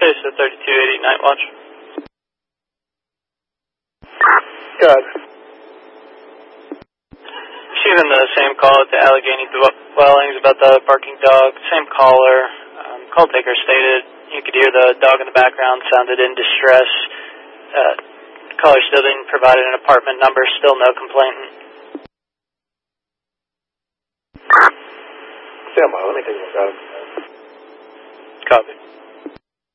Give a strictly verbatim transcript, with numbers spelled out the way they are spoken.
Hey, so thirty-two eighty Night Watch. Good. Receiving the same call at the Allegheny dwellings about the barking dog. Same caller. Um, call taker stated you could hear the dog in the background, sounded in distress. Uh, caller still didn't provide an apartment number, still no complainant. Stand by, let me take a look at it. Copy.